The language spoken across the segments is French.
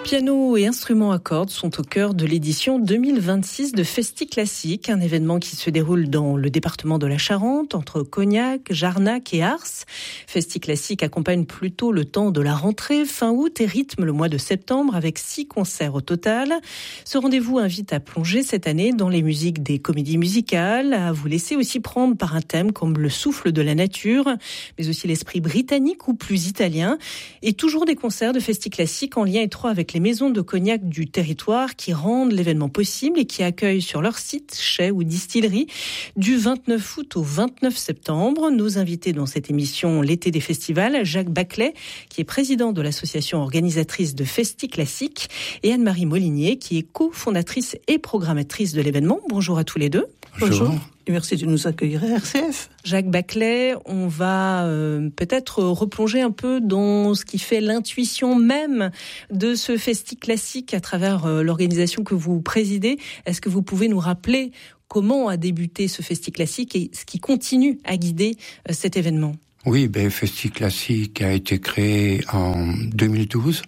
Piano et instruments à cordes sont au cœur de l'édition 2026 de Festi Classique, un événement qui se déroule dans le département de la Charente, entre Cognac, Jarnac et Ars. Festi Classique accompagne plutôt le temps de la rentrée fin août et rythme le mois de septembre avec 6 concerts au total. Ce rendez-vous invite à plonger cette année dans les musiques des comédies musicales, à vous laisser aussi prendre par un thème comme le souffle de la nature, mais aussi l'esprit britannique ou plus italien, et toujours des concerts de Festi Classique en lien étroit avec les maisons de cognac du territoire qui rendent l'événement possible et qui accueillent sur leur site, chais ou distillerie, du 29 août au 29 septembre. Nos invités dans cette émission L'été des festivals, Jacques Baclet, qui est président de l'association organisatrice de Festi Classique, et Anne-Marie Molinier, qui est cofondatrice et programmatrice de l'événement. Bonjour à tous les deux. Bonjour. Et merci de nous accueillir à RCF. Jacques Baclet, on va peut-être replonger un peu dans ce qui fait l'intuition même de ce Festi Classique à travers l'organisation que vous présidez. Est-ce que vous pouvez nous rappeler comment a débuté ce Festi Classique et ce qui continue à guider cet événement ? Oui, Festi Classique a été créé en 2012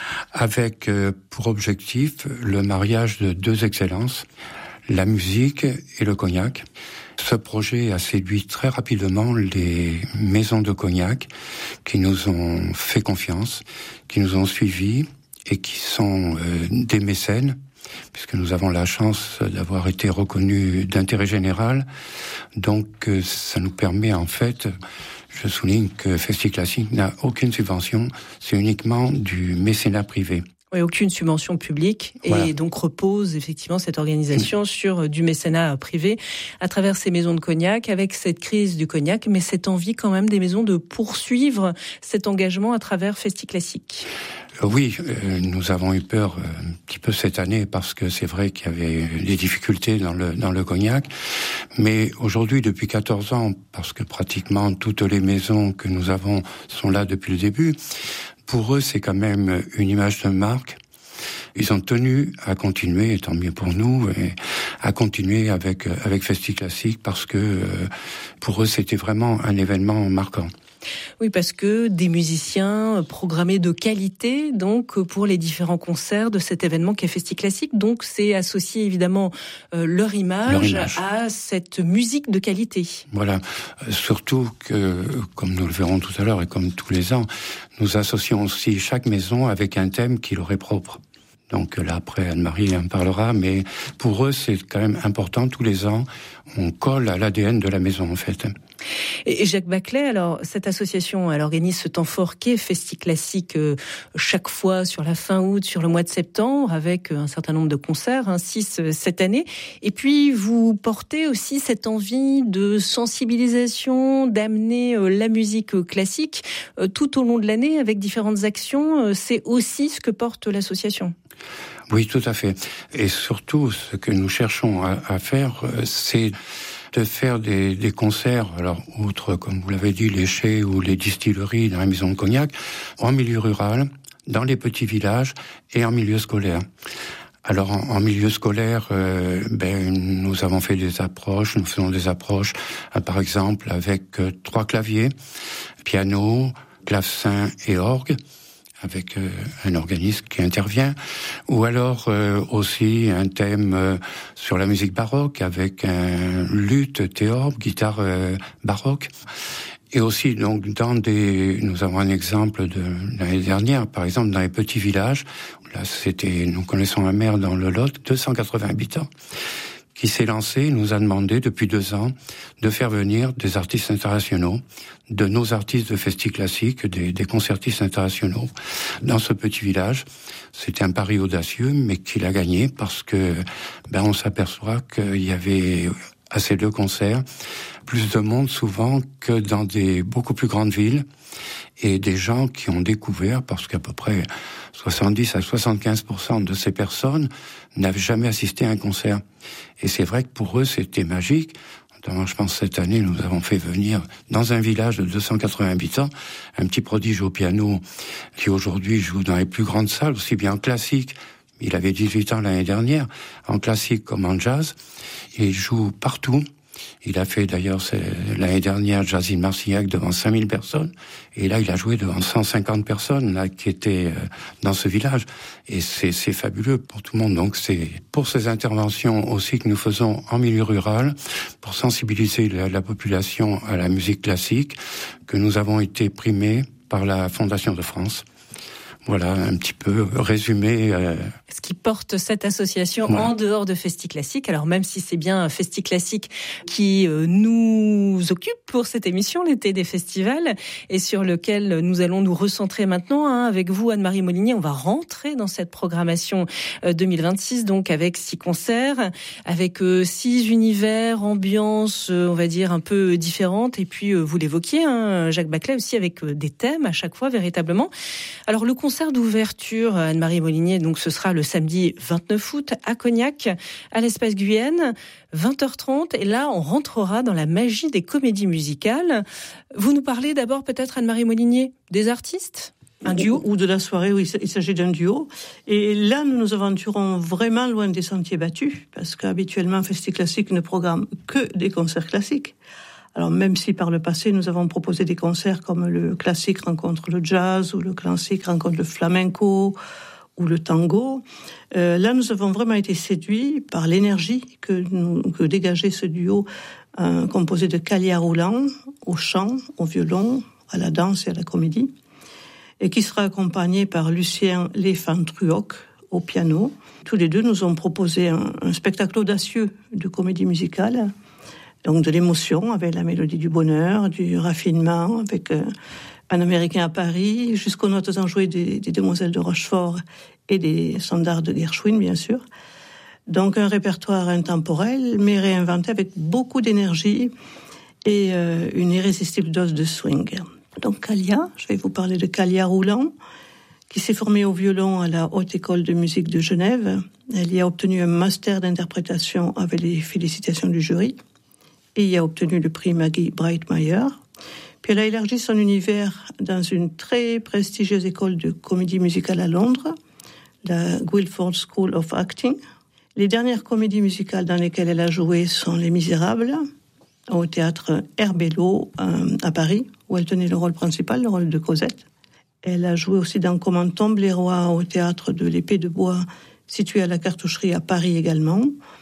avec pour objectif le mariage de deux excellences, la musique et le cognac. Ce projet a séduit très rapidement les maisons de cognac qui nous ont fait confiance, qui nous ont suivis et qui sont des mécènes, puisque nous avons la chance d'avoir été reconnus d'intérêt général. Donc ça nous permet en fait, je souligne que Festi Classique n'a aucune subvention, c'est uniquement du mécénat privé. Oui, aucune subvention publique, voilà. Et donc repose effectivement cette organisation sur du mécénat privé à travers ces maisons de cognac, avec cette crise du cognac, mais cette envie quand même des maisons de poursuivre cet engagement à travers Festi Classique. Oui, nous avons eu peur un petit peu cette année parce que c'est vrai qu'il y avait des difficultés dans le cognac. Mais aujourd'hui, depuis 14 ans, parce que pratiquement toutes les maisons que nous avons sont là depuis le début, pour eux, c'est quand même une image de marque. Ils ont tenu à continuer, et tant mieux pour nous, et à continuer avec Festi Classique parce que pour eux, c'était vraiment un événement marquant. Oui, parce que des musiciens programmés de qualité, donc pour les différents concerts de cet événement qui est Festi Classique, donc c'est associé évidemment leur image à cette musique de qualité. Voilà, surtout que, comme nous le verrons tout à l'heure et comme tous les ans, nous associons aussi chaque maison avec un thème qui leur est propre. Donc là, après, Anne-Marie en parlera, mais pour eux, c'est quand même important. Tous les ans, on colle à l'ADN de la maison, en fait. Et Jacques Baclet, alors, cette association, elle organise ce temps fort qu'est Festi Classique chaque fois sur la fin août, sur le mois de septembre, avec un certain nombre de concerts, 6 cette année. Et puis, vous portez aussi cette envie de sensibilisation, d'amener la musique classique tout au long de l'année avec différentes actions. C'est aussi ce que porte l'association. Oui, tout à fait. Et surtout, ce que nous cherchons à faire, c'est de faire des concerts, alors outre, comme vous l'avez dit, les chais ou les distilleries dans la maison de cognac, en milieu rural, dans les petits villages et en milieu scolaire. Alors en milieu scolaire, nous avons fait des approches, nous faisons des approches, par exemple avec 3 claviers, piano, clavecin et orgue, avec un organiste qui intervient, ou alors aussi un thème sur la musique baroque avec un luth, théorbe, guitare baroque. Et aussi, donc, nous avons un exemple de l'année dernière, par exemple, dans les petits villages, là, nous connaissons un maire dans le Lot, 280 habitants, qui s'est lancé, nous a demandé depuis 2 ans de faire venir des artistes internationaux, de nos artistes de Festi Classique, des concertistes internationaux, dans ce petit village. C'était un pari audacieux, mais qu'il a gagné parce que, on s'aperçoit qu'il y avait à ces 2 concerts plus de monde souvent que dans des beaucoup plus grandes villes, et des gens qui ont découvert, parce qu'à peu près 70 à 75% de ces personnes n'avaient jamais assisté à un concert. Et c'est vrai que pour eux, c'était magique. Notamment, je pense, cette année, nous avons fait venir dans un village de 280 habitants un petit prodige au piano qui aujourd'hui joue dans les plus grandes salles, aussi bien en classique. Il avait 18 ans l'année dernière, en classique comme en jazz. Et il joue partout. Il a fait d'ailleurs l'année dernière Jazz in Marcillac devant 5000 personnes. Et là, il a joué devant 150 personnes là, qui étaient dans ce village. Et c'est fabuleux pour tout le monde. Donc c'est pour ces interventions aussi que nous faisons en milieu rural, pour sensibiliser la population à la musique classique, que nous avons été primés par la Fondation de France. Voilà, un petit peu résumé. Ce qui porte cette association en dehors de Festi Classique. Alors même si c'est bien Festi Classique qui nous occupe pour cette émission, l'été des festivals, et sur lequel nous allons nous recentrer maintenant avec vous, Anne-Marie Molinier. On va rentrer dans cette programmation 2026, donc avec 6 concerts, avec 6 univers, ambiances, on va dire, un peu différentes. Et puis, vous l'évoquiez, Jacques Baclet, aussi avec des thèmes à chaque fois, véritablement. Alors, le concert d'ouverture, Anne-Marie Molinier, donc ce sera le samedi 29 août à Cognac, à l'Espace Guyenne, 20h30. Et là, on rentrera dans la magie des comédies musicales. Vous nous parlez d'abord, peut-être, Anne-Marie Molinier, des artistes ? Un duo ? Ou de la soirée où il s'agit d'un duo. Et là, nous nous aventurons vraiment loin des sentiers battus, parce qu'habituellement, Festi Classique ne programme que des concerts classiques. Alors même si par le passé nous avons proposé des concerts comme le classique rencontre le jazz ou le classique rencontre le flamenco ou le tango, là nous avons vraiment été séduits par l'énergie que dégageait ce duo composé de Kalia Roulant au chant, au violon, à la danse et à la comédie, et qui sera accompagné par Lucien Léfant-Truoc au piano. Tous les deux nous ont proposé un spectacle audacieux de comédie musicale. Donc de l'émotion, avec la mélodie du bonheur, du raffinement, avec un Américain à Paris, jusqu'aux notes enjouées des Demoiselles de Rochefort et des Standards de Gershwin, bien sûr. Donc un répertoire intemporel, mais réinventé avec beaucoup d'énergie et une irrésistible dose de swing. Donc Kalia, je vais vous parler de Kalia Roulant, qui s'est formée au violon à la Haute École de musique de Genève. Elle y a obtenu un master d'interprétation avec les félicitations du jury. Et y a obtenu le prix Maggie Breitmeyer. Puis elle a élargi son univers dans une très prestigieuse école de comédie musicale à Londres, la Guildford School of Acting. Les dernières comédies musicales dans lesquelles elle a joué sont Les Misérables, au théâtre Herbelot à Paris, où elle tenait le rôle principal, le rôle de Cosette. Elle a joué aussi dans Comment tombent les rois au théâtre de l'Épée de Bois, situé à la Cartoucherie à Paris également.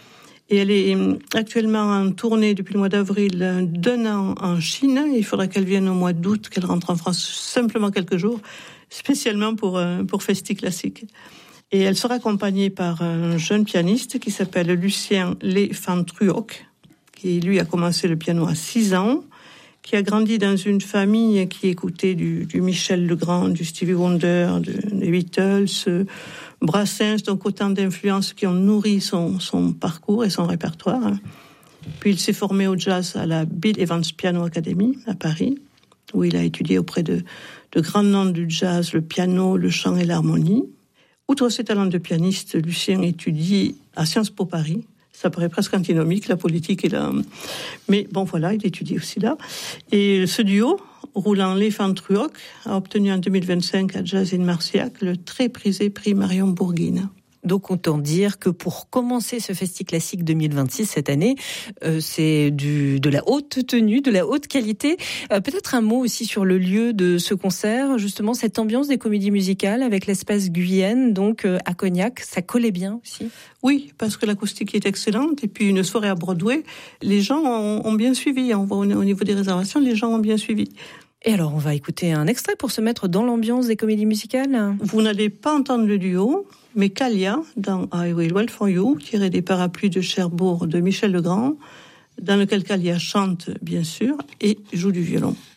Et elle est actuellement en tournée depuis le mois d'avril d'1 an en Chine. Il faudra qu'elle vienne au mois d'août, qu'elle rentre en France simplement quelques jours, spécialement pour Festi Classique. Et elle sera accompagnée par un jeune pianiste qui s'appelle Lucien Léfant-Truoc, qui lui a commencé le piano à 6 ans, qui a grandi dans une famille qui écoutait du Michel Legrand, du Stevie Wonder, des Beatles, Brassens, donc autant d'influences qui ont nourri son parcours et son répertoire. Puis il s'est formé au jazz à la Bill Evans Piano Academy à Paris, où il a étudié auprès de grands noms du jazz, le piano, le chant et l'harmonie. Outre ses talents de pianiste, Lucien étudie à Sciences Po Paris. Ça paraît presque antinomique, la politique et la... Mais bon, voilà, il étudie aussi là. Et ce duo, Roulant Léfant-Truoc, a obtenu en 2025 à Jazz in Marcillac le très prisé prix Marion Bourguine. Donc, autant dire que pour commencer ce Festi Classique 2026 cette année, c'est de la haute tenue, de la haute qualité. Peut-être un mot aussi sur le lieu de ce concert, justement cette ambiance des comédies musicales avec l'Espace Guyenne, donc à Cognac, ça collait bien aussi. Oui, parce que l'acoustique est excellente et puis une soirée à Broadway, les gens ont bien suivi. On voit au niveau des réservations, les gens ont bien suivi. Et alors, on va écouter un extrait pour se mettre dans l'ambiance des comédies musicales. Vous n'allez pas entendre le duo, mais Kalia, dans I Will Wait For You, tiré des Parapluies de Cherbourg de Michel Legrand, dans lequel Kalia chante, bien sûr, et joue du violon.